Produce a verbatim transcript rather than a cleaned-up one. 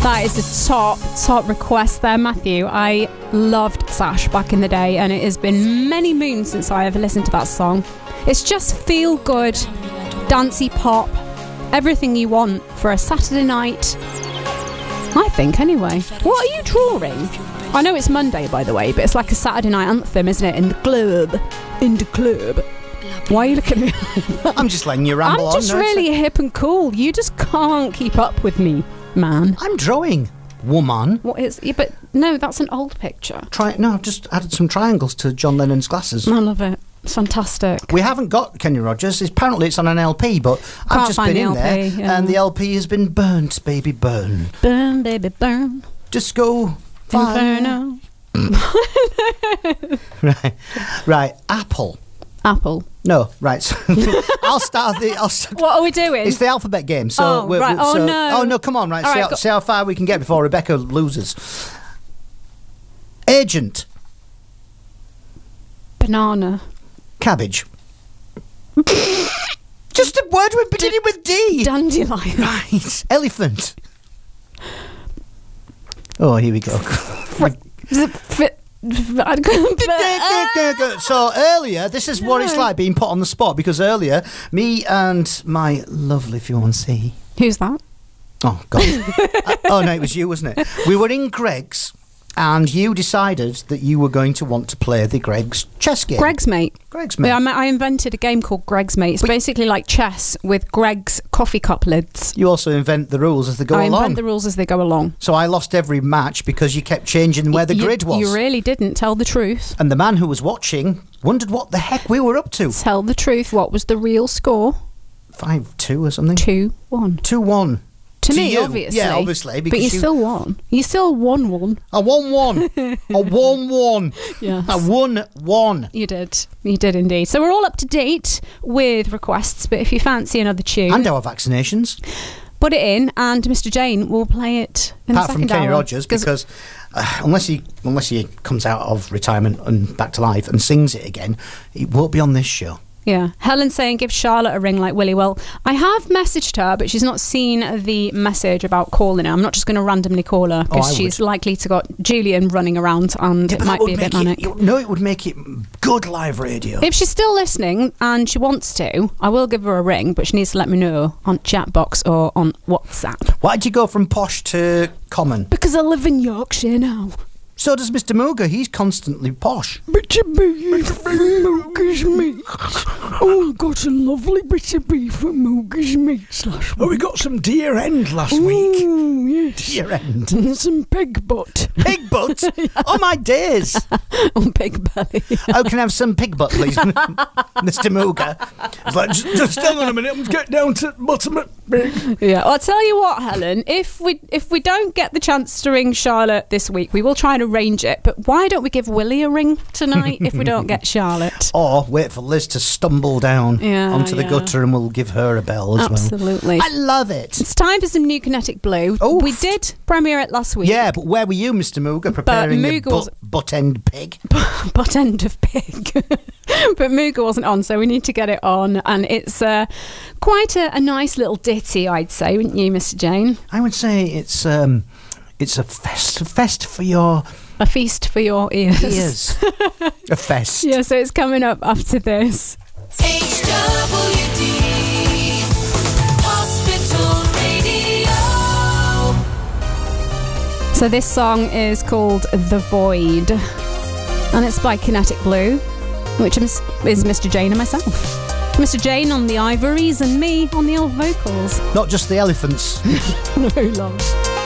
That is a top, top request there, Matthew. I loved Sash back in the day, and it has been many moons since I ever listened to that song. It's just feel good, dancey pop, everything you want for a Saturday night. I think, anyway. What are you drawing? I know it's Monday, by the way, but it's like a Saturday night anthem, isn't it? In the club. In the club. Why are you looking at me? I'm just letting you ramble on. I'm just on, really hip and cool. You just can't keep up with me, man. I'm drawing, woman. What is... Yeah, but no, that's an old picture. Try No, I've just added some triangles to John Lennon's glasses. I love it. It's fantastic. We haven't got Kenny Rogers. Apparently it's on an L P, but Can't I've just find been the in L P, there, yeah. and the L P has been burnt, baby, burn. Burn, baby, burn. Disco. Fire. Inferno. Right. Right. Apple. Apple. No, right. So I'll start the. I'll start, What are we doing? it's the alphabet game. So Oh, we're, right. we're- Oh, so- no. Oh no! Come on, right. All see, right, how, go- see how far we can get before Rebecca loses. Agent. Banana. Cabbage. Just a word we're beginning with D. Dandelion. Right. Elephant. Oh, here we go. So earlier, this is what it's No. like being put on the spot, because earlier, me and my lovely fiancée. Who's that? Oh, God. uh, oh, no, it was you, wasn't it? We were in Greg's, and you decided that you were going to want to play the Greg's chess game. Greg's Mate. Greg's Mate. Yeah, I, ma- I invented a game called Greg's Mate. It's basically like chess with Greg's coffee cup lids. You also invent the rules as they go I along. invent the rules as they go along. So I lost every match because you kept changing where the You- grid was. You really didn't tell the truth. And the man who was watching wondered what the heck we were up to. Tell the truth. What was the real score? five two or something? two one. two one. To, To me, you. obviously. Yeah, obviously, But because you, you- still won. You still won one. A one one. A one one. Yes. A one one. You did. You did indeed. So we're all up to date with requests, but if you fancy another tune, And our vaccinations. put it in and Mister Jane will play it in Apart the from second Kenny hour. Rogers, because uh, unless he unless he comes out of retirement and back to life and sings it again, he won't be on this show. Yeah. Helen's saying give Charlotte a ring like Willie. Well, I have messaged her, but she's not seen the message about calling her. I'm not just going to randomly call her because Oh, I she's would. likely to got Julian running around and Yeah, it but might that be a would bit make manic. it, you know, it would make it good live radio. If she's still listening and she wants to, I will give her a ring, but she needs to let me know on Chatbox or on WhatsApp. Why did you go from posh to common? Because I live in Yorkshire now. So does Mister Mooga. He's constantly posh. Bit of beef from Mooga's Meats. Oh, I got a lovely bit of beef from Mooga's Meats last week. Oh, we got some deer end last week. Ooh, yes. Deer end. And some pig butt. Pig butt? Oh, my days. On pig belly. Oh, can I have some pig butt, please, Mister Mooga? It's like, just, just hang on a minute, I'm get down to bottom of pig. Yeah, I'll tell you what, Helen. If we if we don't get the chance to ring Charlotte this week, we will try and arrange it. But why don't we give Willie a ring tonight if we don't get Charlotte? Or wait for Liz to stumble down Yeah, onto the yeah. gutter and we'll give her a bell as Absolutely. well. I love it. It's time for some new Kinetic Blue. Oof. We did premiere it last week. Yeah, but where were you, Mister Mooga, preparing your Mooga was- butt, butt end pig? Butt end of pig. But Mooga wasn't on, so we need to get it on. And it's uh, quite a, a nice little ditty, I'd say, wouldn't you, Mister Jane? I would say it's um, it's a fest, a fest for your A feast for your ears. ears. A fest. Yeah, so it's coming up after this. H W D Hospital Radio. So this song is called The Void, and it's by Kinetic Blue, which is is Mister Jane and myself. Mister Jane on the ivories and me on the old vocals. Not just the elephants. No love.